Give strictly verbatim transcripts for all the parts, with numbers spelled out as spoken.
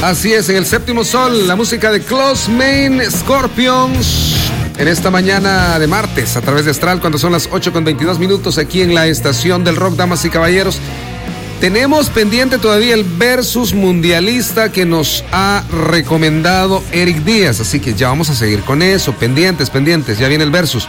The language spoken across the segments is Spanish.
Así es, en el séptimo sol, la música de Close Main Scorpions. En esta mañana de martes, a través de Astral, cuando son las ocho con veintidós minutos, aquí en la estación del rock, damas y caballeros. Tenemos pendiente todavía el versus mundialista que nos ha recomendado Eric Díaz, así que ya vamos a seguir con eso, pendientes, pendientes, ya viene el versus.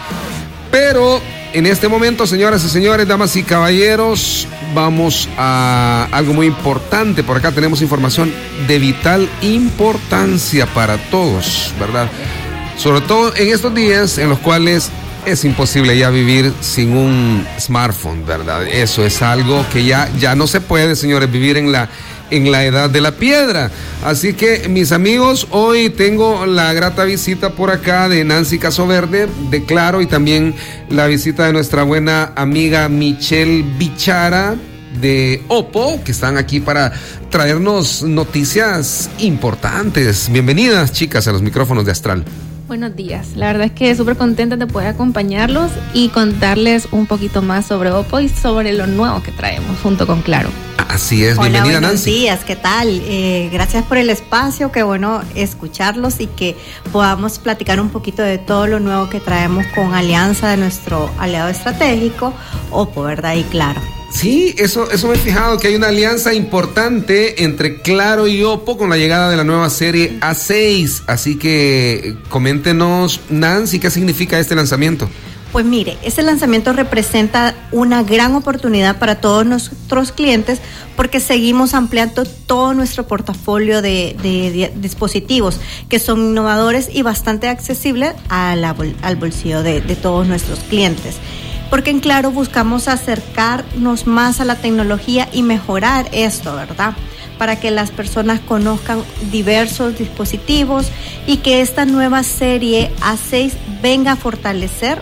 Pero en este momento, señoras y señores, damas y caballeros, vamos a algo muy importante. Por acá tenemos información de vital importancia para todos, ¿verdad? Sobre todo en estos días en los cuales es imposible ya vivir sin un smartphone, ¿verdad? Eso es algo que ya, ya no se puede, señores, vivir en la, en la edad de la piedra. Así que, mis amigos, hoy tengo la grata visita por acá de Nancy Casoverde, de Claro, y también la visita de nuestra buena amiga Michelle Bichara, de Oppo, que están aquí para traernos noticias importantes. Bienvenidas, chicas, a los micrófonos de Astral. Buenos días, la verdad es que súper contenta de poder acompañarlos y contarles un poquito más sobre Oppo y sobre lo nuevo que traemos junto con Claro. Así es, Hola, bienvenida buenos Nancy. días, ¿qué tal? Eh, gracias por el espacio, qué bueno escucharlos y que podamos platicar un poquito de todo lo nuevo que traemos con alianza de nuestro aliado estratégico, Oppo, ¿verdad? Y Claro. Sí, eso, eso me he fijado, que hay una alianza importante entre Claro y Oppo con la llegada de la nueva serie A seis. Así que coméntenos, Nancy, ¿qué significa este lanzamiento? Pues mire, este lanzamiento representa una gran oportunidad para todos nuestros clientes porque seguimos ampliando todo nuestro portafolio de, de, de dispositivos que son innovadores y bastante accesibles a la, al bolsillo de, de todos nuestros clientes. Porque en Claro buscamos acercarnos más a la tecnología y mejorar esto, ¿verdad? Para que las personas conozcan diversos dispositivos y que esta nueva serie A seis venga a fortalecer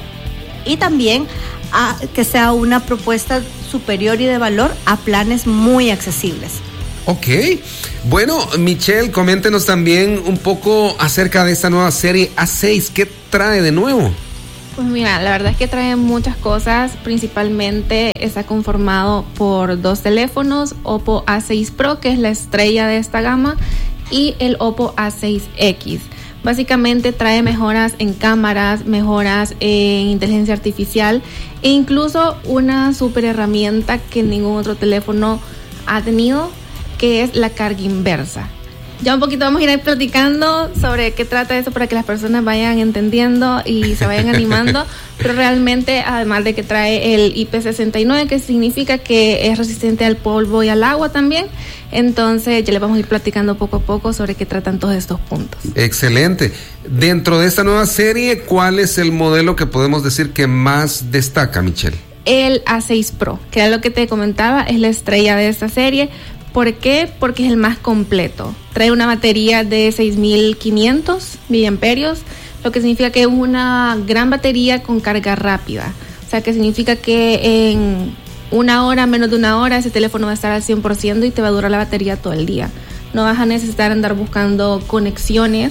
y también a que sea una propuesta superior y de valor a planes muy accesibles. Ok, bueno, Michelle, coméntenos también un poco acerca de esta nueva serie A seis. ¿Qué trae de nuevo? Pues mira, la verdad es que trae muchas cosas, principalmente está conformado por dos teléfonos, Oppo A seis Pro, que es la estrella de esta gama, y el Oppo A seis X. Básicamente trae mejoras en cámaras, mejoras en inteligencia artificial e incluso una super herramienta que ningún otro teléfono ha tenido, que es la carga inversa. Ya un poquito vamos a ir platicando sobre qué trata eso para que las personas vayan entendiendo y se vayan animando, pero realmente además de que trae el I P sesenta y nueve, que significa que es resistente al polvo y al agua también, entonces ya les vamos a ir platicando poco a poco sobre qué tratan todos estos puntos. Excelente. Dentro de esta nueva serie, ¿cuál es el modelo que podemos decir que más destaca, Michelle? El A seis Pro, que era lo que te comentaba, es la estrella de esta serie. ¿Por qué? Porque es el más completo. Trae una batería de seis mil quinientos miliamperios, lo que significa que es una gran batería con carga rápida. O sea, que significa que en una hora, menos de una hora, ese teléfono va a estar al cien por ciento y te va a durar la batería todo el día. No vas a necesitar andar buscando conexiones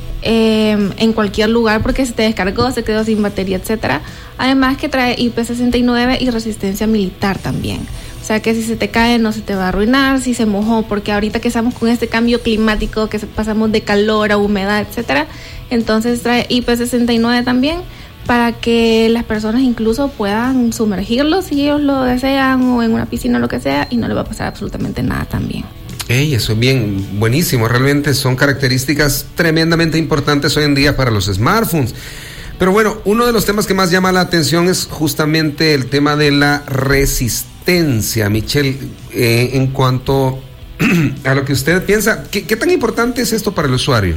eh, en cualquier lugar porque se te descargó, se quedó sin batería, etcétera. Además que trae I P sesenta y nueve y resistencia militar también. O sea que si se te cae no se te va a arruinar, si se mojó, porque ahorita que estamos con este cambio climático, que pasamos de calor a humedad, etcétera, entonces trae I P sesenta y nueve también para que las personas incluso puedan sumergirlo si ellos lo desean o en una piscina o lo que sea y no le va a pasar absolutamente nada también. Ey, eso es bien, buenísimo, realmente son características tremendamente importantes hoy en día para los smartphones. Pero bueno, uno de los temas que más llama la atención es justamente el tema de la resistencia. Michelle, eh, en cuanto a lo que usted piensa, ¿qué, qué tan importante es esto para el usuario?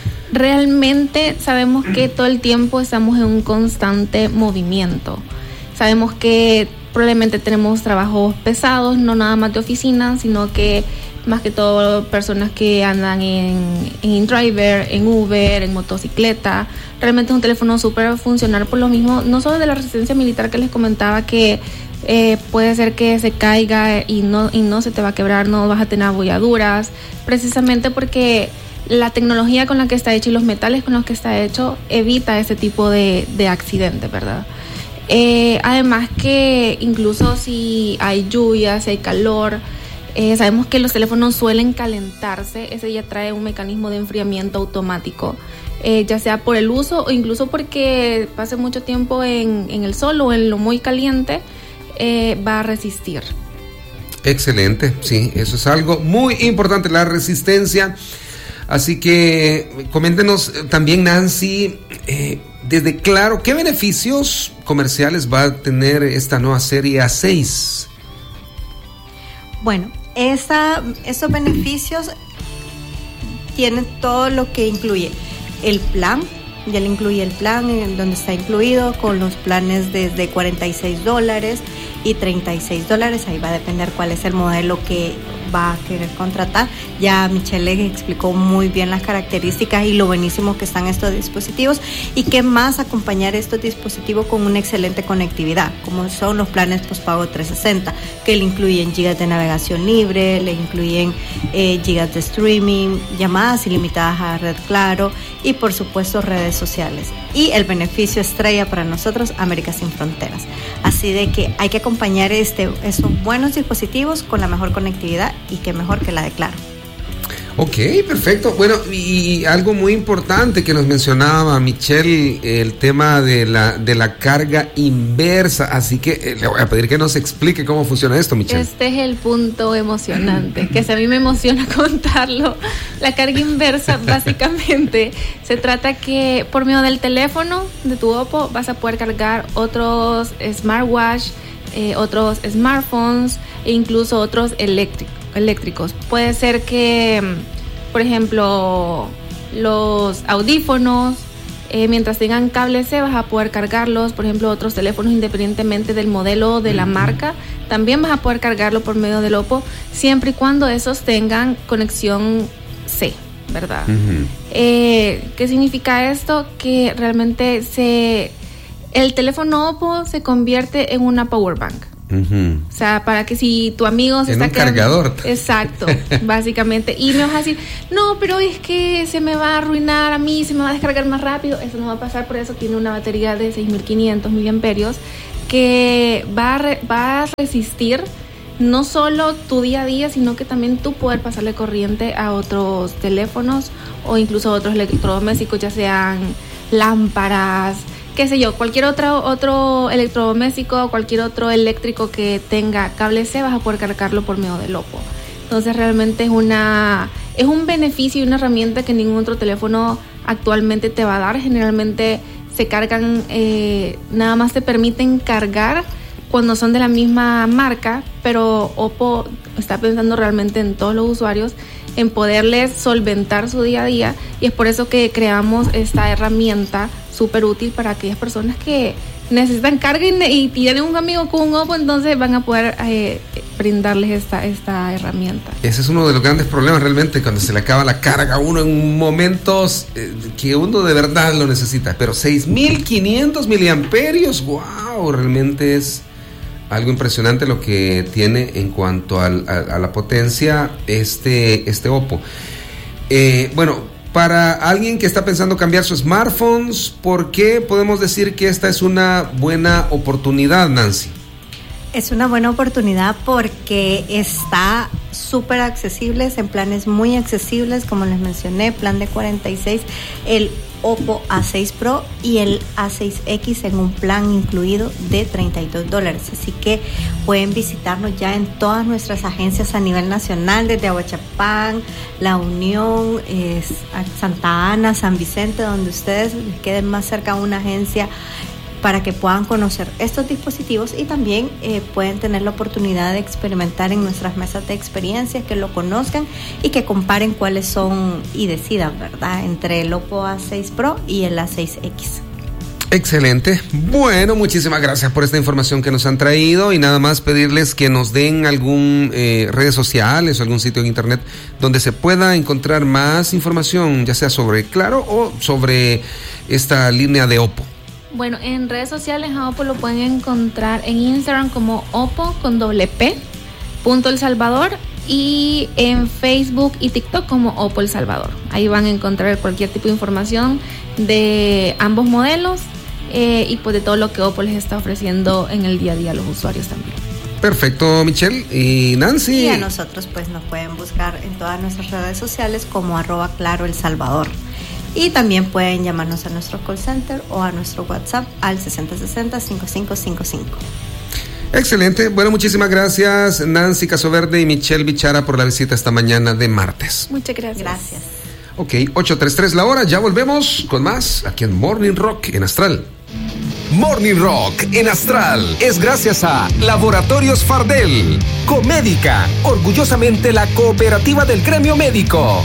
Realmente sabemos que todo el tiempo estamos en un constante movimiento. Sabemos que probablemente tenemos trabajos pesados, no nada más de oficina, sino que más que todo personas que andan en, en InDriver, en Uber, en motocicleta. Realmente es un teléfono súper funcional por lo mismo, no solo de la resistencia militar que les comentaba, que eh, puede ser que se caiga y no, y no se te va a quebrar, no vas a tener abolladuras, precisamente porque la tecnología con la que está hecho y los metales con los que está hecho evita ese tipo de, de accidentes, ¿verdad? Eh, además que incluso si hay lluvia, si hay calor, Eh, sabemos que los teléfonos suelen calentarse, ese ya trae un mecanismo de enfriamiento automático, eh, ya sea por el uso o incluso porque pase mucho tiempo en, en el sol o en lo muy caliente, eh, va a resistir. Excelente, sí, eso es algo muy importante, la resistencia. Así que coméntenos también, Nancy, eh, desde Claro, ¿qué beneficios comerciales va a tener esta nueva serie A seis? Bueno, esa, esos beneficios tienen todo lo que incluye el plan, ya le incluye el plan en donde está incluido con los planes desde cuarenta y seis dólares y treinta y seis dólares, ahí va a depender cuál es el modelo que va a querer contratar. Ya Michelle le explicó muy bien las características y lo buenísimo que están estos dispositivos y qué más acompañar estos dispositivos con una excelente conectividad, como son los planes postpago trescientos sesenta, que le incluyen gigas de navegación libre, le incluyen eh, gigas de streaming, llamadas ilimitadas a red Claro y por supuesto redes sociales. Y el beneficio estrella para nosotros, América Sin Fronteras. Así de que hay que acompañar este, esos buenos dispositivos con la mejor conectividad y que mejor que la de Claro. Ok, perfecto. Bueno, y algo muy importante que nos mencionaba Michelle, el tema de la de la carga inversa. Así que eh, le voy a pedir que nos explique cómo funciona esto, Michelle. Este es el punto emocionante, que si a mí me emociona contarlo. La carga inversa básicamente se trata que por medio del teléfono de tu Oppo vas a poder cargar otros smartwatch, eh, otros smartphones e incluso otros eléctricos. eléctricos. Puede ser que, por ejemplo, los audífonos, eh, mientras tengan cable C, vas a poder cargarlos. Por ejemplo, otros teléfonos, independientemente del modelo de la marca, también vas a poder cargarlo por medio del Oppo, siempre y cuando esos tengan conexión C, ¿verdad? Uh-huh. Eh, ¿qué significa esto? Que realmente se el teléfono Oppo se convierte en una power bank. Uh-huh. O sea, para que si tu amigo se en está un quedando, cargador. Exacto, básicamente. Y me vas a decir, no, pero es que se me va a arruinar a mí, se me va a descargar más rápido. Eso no va a pasar, por eso tiene una batería de seis mil quinientos miliamperios que va a, re, va a resistir no solo tu día a día, sino que también tú poder pasarle corriente a otros teléfonos o incluso a otros electrodomésticos, ya sean lámparas, qué sé yo, cualquier otro, otro electrodoméstico, cualquier otro eléctrico que tenga cable C, vas a poder cargarlo por medio del Oppo. Entonces realmente es una es un beneficio y una herramienta que ningún otro teléfono actualmente te va a dar. Generalmente se cargan, eh, nada más te permiten cargar cuando son de la misma marca, pero Oppo está pensando realmente en todos los usuarios, en poderles solventar su día a día, y es por eso que creamos esta herramienta súper útil para aquellas personas que necesitan carga y, y tienen un amigo con un Oppo, entonces van a poder eh, brindarles esta, esta herramienta. Ese es uno de los grandes problemas realmente, cuando se le acaba la carga a uno en momentos eh, que uno de verdad lo necesita. Pero seis mil quinientos miliamperios, wow, realmente es algo impresionante lo que tiene en cuanto al, a, a la potencia este, este Oppo. Eh, bueno, para alguien que está pensando cambiar sus smartphones, ¿por qué podemos decir que esta es una buena oportunidad, Nancy? Es una buena oportunidad porque está súper accesibles, en planes muy accesibles, como les mencioné, plan de cuarenta y seis, el Oppo A seis Pro y el A seis X en un plan incluido de treinta y dos dólares. Así que pueden visitarnos ya en todas nuestras agencias a nivel nacional, desde Aguachapán, La Unión, eh, Santa Ana, San Vicente, donde ustedes les queden más cerca a una agencia, para que puedan conocer estos dispositivos y también eh, pueden tener la oportunidad de experimentar en nuestras mesas de experiencia, que lo conozcan y que comparen cuáles son y decidan, ¿verdad?, entre el Oppo A seis Pro y el A seis X. Excelente. Bueno, muchísimas gracias por esta información que nos han traído, y nada más pedirles que nos den algún eh, redes sociales o algún sitio en internet donde se pueda encontrar más información, ya sea sobre Claro o sobre esta línea de Oppo. Bueno, en redes sociales a Oppo lo pueden encontrar en Instagram como Oppo con doble P, punto El Salvador, y en Facebook y TikTok como Oppo El Salvador. Ahí van a encontrar cualquier tipo de información de ambos modelos eh, y pues de todo lo que Oppo les está ofreciendo en el día a día a los usuarios también. Perfecto, Michelle. Y Nancy. Y a nosotros pues nos pueden buscar en todas nuestras redes sociales como arroba Claro El Salvador. Y también pueden llamarnos a nuestro call center o a nuestro WhatsApp al sesenta sesenta cincuenta y cinco cincuenta y cinco. Excelente. Bueno, muchísimas gracias Nancy Casoverde y Michelle Bichara por la visita esta mañana de martes. Muchas gracias. Gracias. Ok, ocho treinta y tres la hora. Ya volvemos con más aquí en Morning Rock en Astral. Morning Rock en Astral es gracias a Laboratorios Fardel, Comédica, orgullosamente la cooperativa del gremio médico.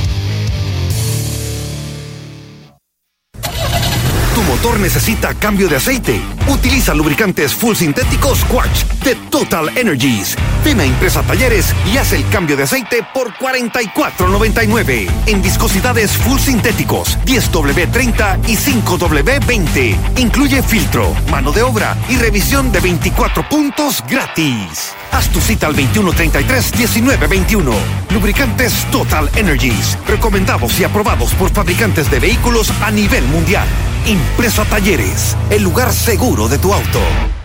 Tu motor necesita cambio de aceite. Utiliza lubricantes full sintéticos Quartz de Total Energies. Ven a Impresa Talleres y haz el cambio de aceite por cuarenta y cuatro noventa y nueve. En viscosidades full sintéticos diez doble treinta y cinco doble veinte. Incluye filtro, mano de obra y revisión de veinticuatro puntos gratis. Haz tu cita al veintiuno treinta y tres diecinueve veintiuno. Lubricantes Total Energies. Recomendados y aprobados por fabricantes de vehículos a nivel mundial. Impresa Talleres, el lugar seguro de tu auto.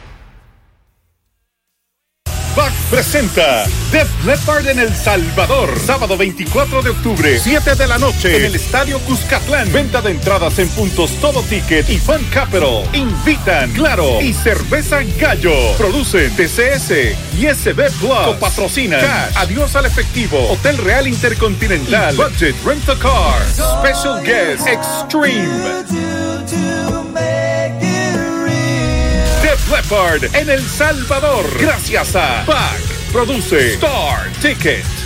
B A C presenta Def Leppard en El Salvador, sábado veinticuatro de octubre, siete de la noche, en el Estadio Cuscatlán. Venta de entradas en puntos Todo Ticket y Fun Capital. Invitan Claro y Cerveza Gallo. Producen T C S y S B Plus. Copatrocinan Cash, Adiós al Efectivo, Hotel Real Intercontinental, Budget Rent a Car, Special Guest Extreme. Def Leppard en El Salvador, gracias a B A C. Produce Star Ticket.